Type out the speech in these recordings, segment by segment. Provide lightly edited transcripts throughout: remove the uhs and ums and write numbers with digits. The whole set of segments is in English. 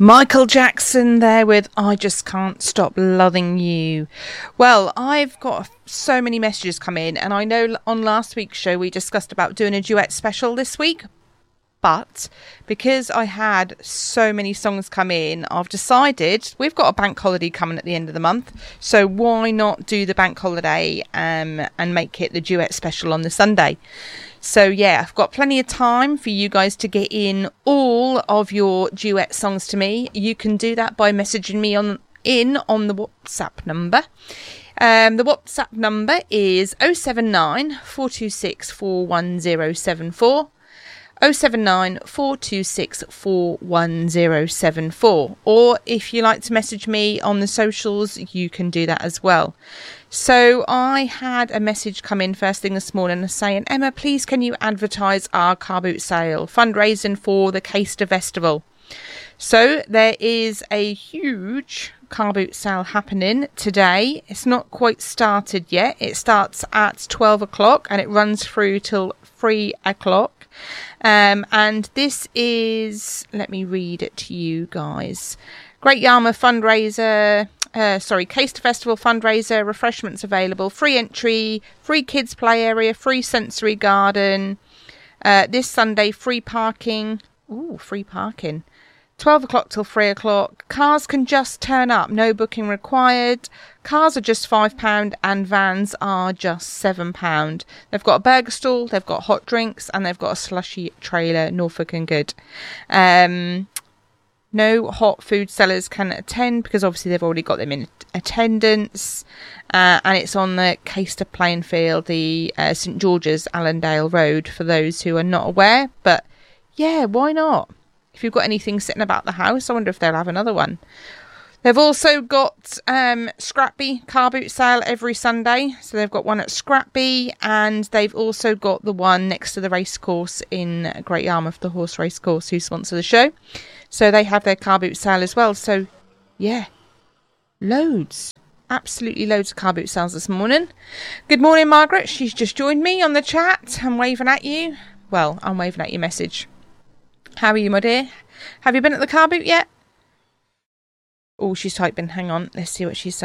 Michael Jackson there with I Just Can't Stop Loving You. Well, I've got so many messages come in, and I know on last week's show we discussed about doing a duet special this week, but because I had so many songs come in, I've decided we've got a bank holiday coming at the end of the month, so why not do the bank holiday and make it the duet special on the Sunday. So yeah, I've got plenty of time for you guys to get in all of your duet songs to me. You can do that by messaging me on the WhatsApp number. The WhatsApp number is 079 426 41074. 079 426 41074. Or if you like to message me on the socials, you can do that as well. So I had a message come in first thing this morning saying, Emma, please can you advertise our car boot sale fundraising for the Caister Festival? So there is a huge car boot sale happening today. It's not quite started yet. It starts at 12 o'clock and it runs through till 3 o'clock. And this is, let me read it to you guys. Great Yarmouth fundraiser, Caister Festival fundraiser, refreshments available, free entry, free kids play area, free sensory garden. This Sunday, free parking. Ooh, free parking. 12 o'clock till 3 o'clock. Cars can just turn up, no booking required. Cars are just £5 and vans are just £7. They've got a burger stall, they've got hot drinks, and they've got a slushy trailer, Norfolk and Good. No hot food sellers can attend because obviously they've already got them in attendance. And it's on the Caister playing field, the St George's, Allendale Road, for those who are not aware. But yeah, why not? If you've got anything sitting about the house, I wonder if they'll have another one. They've also got Scrapby car boot sale every Sunday. So they've got one at Scrapby, and they've also got the one next to the race course in Great Yarmouth, the horse race course, who sponsor the show. So they have their car boot sale as well. So yeah, loads. Absolutely loads of car boot sales this morning. Good morning, Margaret. She's just joined me on the chat. I'm waving at you. Well, I'm waving at your message. How are you, my dear? Have you been at the car boot yet? Oh, she's typing. Hang on. Let's see what she's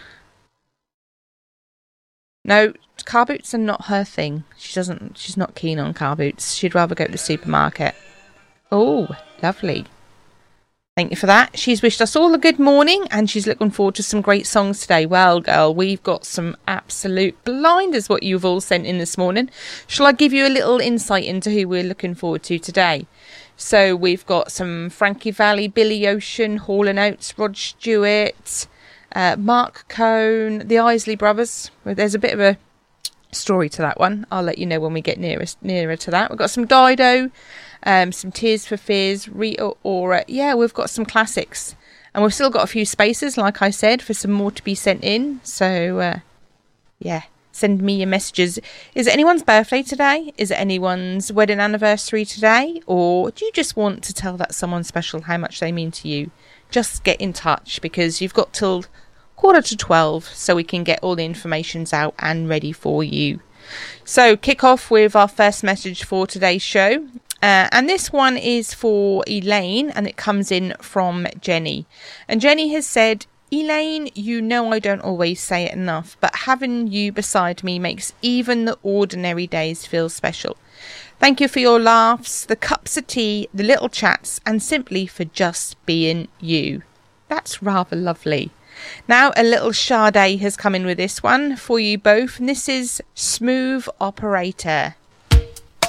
saying. No, car boots are not her thing. She's not keen on car boots. She'd rather go to the supermarket. Oh, lovely. Thank you for that. She's wished us all a good morning and she's looking forward to some great songs today. Well, girl, we've got some absolute blinders what you've all sent in this morning. Shall I give you a little insight into who we're looking forward to today? So we've got some Frankie Valli, Billy Ocean, Hall & Oates, Rod Stewart, Mark Cohn, the Isley Brothers. There's a bit of a story to that one. I'll let you know when we get nearer to that. We've got some Dido, some Tears for Fears, Rita Ora. Yeah, we've got some classics. And we've still got a few spaces, like I said, for some more to be sent in. So, yeah, send me your messages. Is it anyone's birthday today? Is it anyone's wedding anniversary today? Or do you just want to tell that someone special how much they mean to you? Just get in touch, because you've got till 11:45 so we can get all the informations out and ready for you. So kick off with our first message for today's show. And this one is for Elaine, and it comes in from Jenny. And Jenny has said, Elaine, you know I don't always say it enough, but having you beside me makes even the ordinary days feel special. Thank you for your laughs, the cups of tea, the little chats, and simply for just being you. That's rather lovely. Now a little Sade has come in with this one for you both, and this is Smooth Operator.